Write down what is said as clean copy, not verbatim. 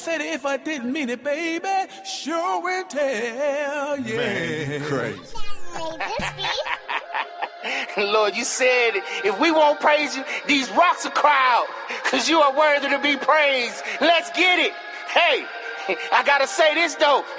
said it if I didn't mean it, baby. Sure will tell, yeah. Man, crazy. Lord, you said if we won't praise you, these rocks will cry out, because you are worthy to be praised. Let's get it. Hey, I gotta say this though.